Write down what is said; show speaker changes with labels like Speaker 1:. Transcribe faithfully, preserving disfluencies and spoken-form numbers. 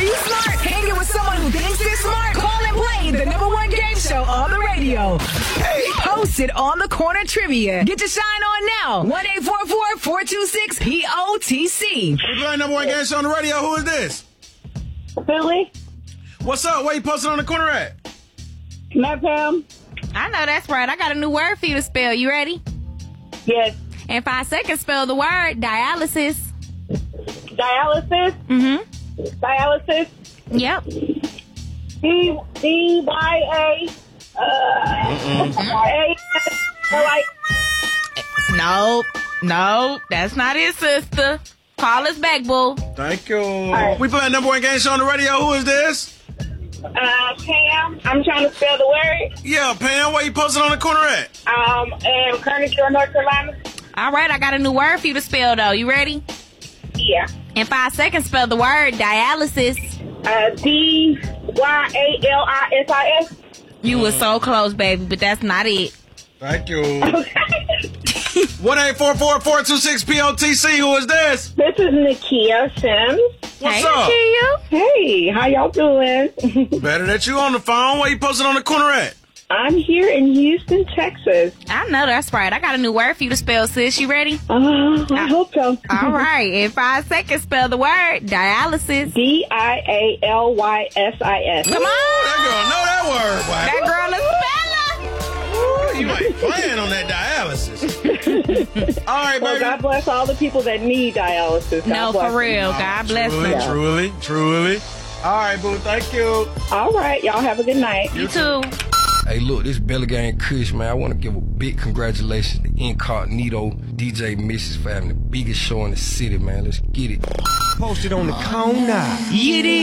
Speaker 1: you smart? Hanging with someone who thinks they're smart? Call and play the number one game show on the radio. Hey. Post it on the corner trivia. Get your shine on now. one eight four four, four two six, P O T C.
Speaker 2: We playing number one game show on the radio. Who is this?
Speaker 3: Billy.
Speaker 2: What's up? Where you posted on the corner at?
Speaker 3: Not Pam.
Speaker 4: I know that's right. I got a new word for you to spell. You ready?
Speaker 3: Yes.
Speaker 4: In five seconds, spell the word dialysis.
Speaker 3: Dialysis.
Speaker 4: Mm-hmm.
Speaker 3: Dialysis.
Speaker 4: Yep.
Speaker 3: D D Y A. Uh. A. Like.
Speaker 4: Nope. Nope. That's not it, sister. Call us back, boo.
Speaker 2: Thank you.
Speaker 3: Right.
Speaker 2: We playing number one game show on the radio. Who is this?
Speaker 3: Uh, Pam. I'm trying to spell the word.
Speaker 2: Yeah, Pam. Where you posted on the corner at?
Speaker 3: Um, in Kernersville, North Carolina.
Speaker 4: All right, I got a new word for you to spell, though. You ready?
Speaker 3: Yeah.
Speaker 4: In five seconds, spell the word dialysis.
Speaker 3: Uh, D Y A L I S I S.
Speaker 4: You were so close, baby, but that's not it.
Speaker 2: Thank you.
Speaker 3: Okay.
Speaker 2: one eight four four, four two six, P O T C. Who is this?
Speaker 3: This is Nakia Sims.
Speaker 2: What's
Speaker 4: hey,
Speaker 2: up?
Speaker 4: Nakia.
Speaker 3: Hey, how y'all doing?
Speaker 2: Better that you on the phone. Where you posted on the corner at?
Speaker 3: I'm here in Houston, Texas.
Speaker 4: I know that's right. I got a new word for you to spell, sis. You ready?
Speaker 3: Uh, I hope so.
Speaker 4: All right. In five seconds, spell the word dialysis.
Speaker 3: D I A L Y S I S.
Speaker 4: Come on.
Speaker 2: That girl know that word, boy.
Speaker 4: That girl is speller.
Speaker 2: Ooh, you ain't playing on that dialysis. All right,
Speaker 3: Well,
Speaker 2: baby.
Speaker 3: God bless all the people that need dialysis. God
Speaker 4: No,
Speaker 3: bless
Speaker 4: for real. God bless
Speaker 2: truly,
Speaker 4: them.
Speaker 2: truly, truly. All right, boo. Thank you.
Speaker 3: them. All right, y'all have a good night.
Speaker 4: You too.
Speaker 5: Hey, look, this Belly Gang Kush, man. I want to give a big congratulations to Incognito, D J Missus for having the biggest show in the city, man. Let's get it.
Speaker 6: Posted on the corner.
Speaker 4: Get it.